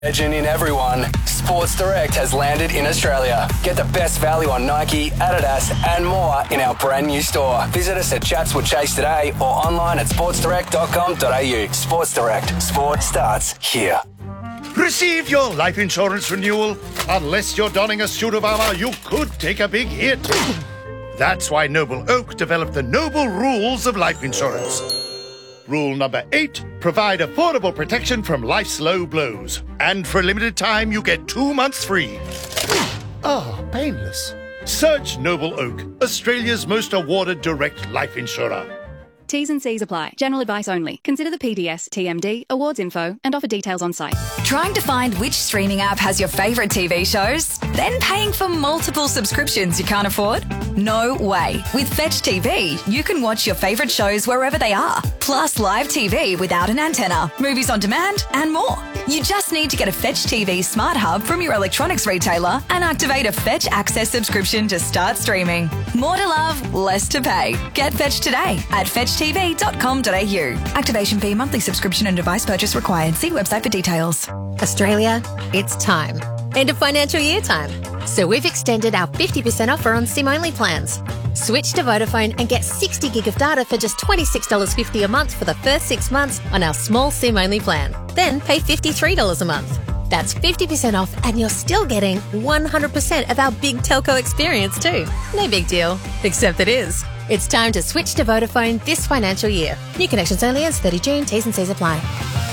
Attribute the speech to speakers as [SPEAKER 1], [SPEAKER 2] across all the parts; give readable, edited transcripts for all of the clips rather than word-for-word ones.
[SPEAKER 1] Legend in everyone, Sports Direct has landed in Australia. Get the best value on Nike, Adidas and more in our brand new store. Visit us at Chatswood Chase today or online at sportsdirect.com.au. Sports Direct. Sport starts here.
[SPEAKER 2] Receive your life insurance renewal. Unless you're donning a suit of armour, you could take a big hit. That's why Noble Oak developed the Noble Rules of Life Insurance. Rule number 8, provide affordable protection from life's low blows. And for a limited time, you get 2 months free. Oh, painless. Search Noble Oak, Australia's most awarded direct life insurer.
[SPEAKER 3] T's and C's apply. General advice only. Consider the PDS, TMD, awards info, and offer details on site.
[SPEAKER 4] Trying to find which streaming app has your favourite TV shows? Then paying for multiple subscriptions you can't afford? No way. With Fetch TV, you can watch your favourite shows wherever they are. Plus live TV without an antenna, movies on demand, and more. You just need to get a Fetch TV Smart Hub from your electronics retailer and activate a Fetch Access subscription to start streaming. More to love, less to pay. Get Fetch today at fetchtv.com.au. Activation fee, monthly subscription and device purchase required. See website for details.
[SPEAKER 5] Australia, it's time. End of financial year time. So we've extended our 50% offer on SIM-only plans. Switch to Vodafone and get 60 gig of data for just $26.50 a month for the first 6 months on our small SIM-only plan. Then pay $53 a month. That's 50% off and you're still getting 100% of our big telco experience too. No big deal, except it is. It's time to switch to Vodafone this financial year. New connections only as 30 June. T's and C's apply.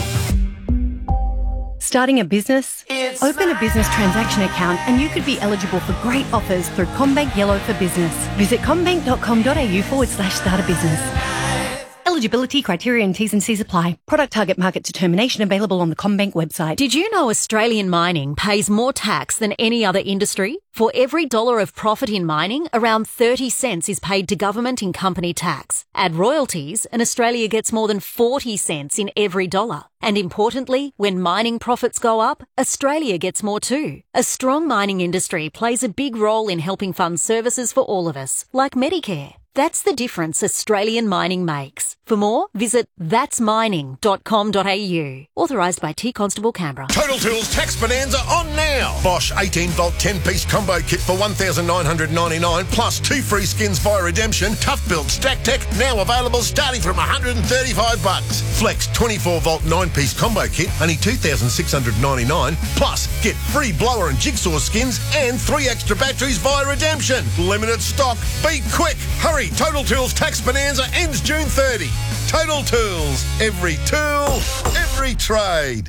[SPEAKER 6] Starting a business? Open a business transaction account and you could be eligible for great offers through CommBank Yellow for Business. Visit commbank.com.au/start a business. Eligibility, criteria and T's and C's apply. Product target market determination available on the CommBank website.
[SPEAKER 7] Did you know Australian mining pays more tax than any other industry? For every dollar of profit in mining, around 30 cents is paid to government in company tax. Add royalties and Australia gets more than 40 cents in every dollar. And importantly, when mining profits go up, Australia gets more too. A strong mining industry plays a big role in helping fund services for all of us, like Medicare. That's the difference Australian mining makes. For more, visit thatsmining.com.au. Authorised by T Constable Canberra.
[SPEAKER 8] Total Tools Tax Bonanza on now. Bosch 18-volt 10-piece combo kit for $1,999 plus 2 free skins via redemption. Tough Build Stack Tech now available starting from $135. Flex 24-volt 9-piece combo kit only $2,699 plus get free blower and jigsaw skins and 3 extra batteries via redemption. Limited stock. Be quick. Hurry. Total Tools Tax Bonanza ends June 30. Total Tools. Every tool, every trade.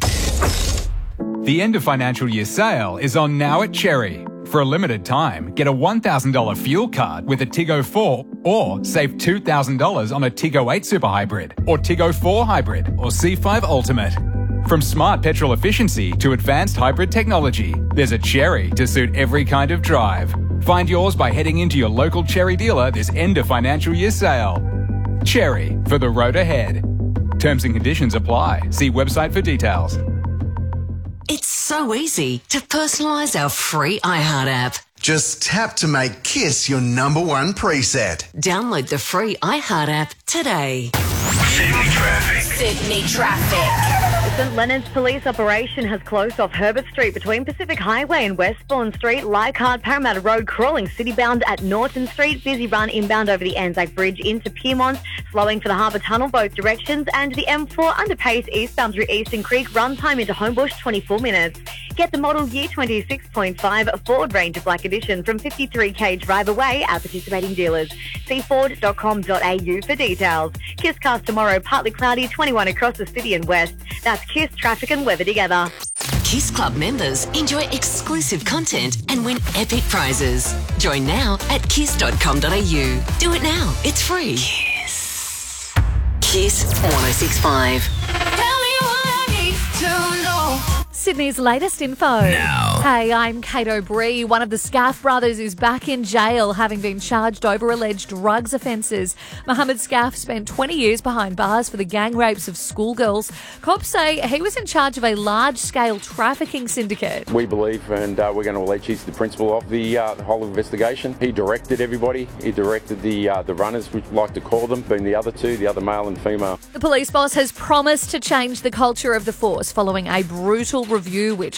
[SPEAKER 9] The end of financial year sale is on now at Cherry. For a limited time, get a $1,000 fuel card with a Tiggo 4 or save $2,000 on a Tiggo 8 Super Hybrid or Tiggo 4 Hybrid or C5 Ultimate. From smart petrol efficiency to advanced hybrid technology, there's a Cherry to suit every kind of drive. Find yours by heading into your local Cherry dealer this end of financial year sale. Cherry, for the road ahead. Terms and conditions apply. See website for details.
[SPEAKER 10] It's so easy to personalise our free iHeart app.
[SPEAKER 11] Just tap to make Kiss your #1 preset.
[SPEAKER 10] Download the free iHeart app today.
[SPEAKER 12] Sydney traffic.
[SPEAKER 13] Sydney traffic. The St Leonard's police operation has closed off Herbert Street between Pacific Highway and Westbourne Street, Leichhardt, Parramatta Road, crawling citybound at Norton Street, busy run inbound over the Anzac Bridge into Pyrmont, slowing for the Harbour Tunnel both directions, and the M4 underpace eastbound through Eastern Creek, run time into Homebush 24 minutes. Get the model year 26.5 Ford Ranger Black Edition from 53k drive away at participating dealers. See ford.com.au for details. Kiss cast tomorrow, partly cloudy, 21 across the city and west. That's Kiss traffic and weather together.
[SPEAKER 10] Kiss Club members enjoy exclusive content and win epic prizes. Join now at kiss.com.au. Do it now. It's free. Kiss. Kiss 106.5.
[SPEAKER 14] Tell me what I need to know. Sydney's latest info.
[SPEAKER 15] Now.
[SPEAKER 14] Hey, I'm Kate O'Brien. One of the Scaff brothers is back in jail, having been charged over alleged drugs offences. Mohammed Scaff spent 20 years behind bars for the gang rapes of schoolgirls. Cops say he was in charge of a large-scale trafficking syndicate.
[SPEAKER 16] We believe, and we're going to allege he's the principal of the whole investigation. He directed everybody. He directed the runners, we'd like to call them, being the other two, the other male and female.
[SPEAKER 14] The police boss has promised to change the culture of the force following a brutal review which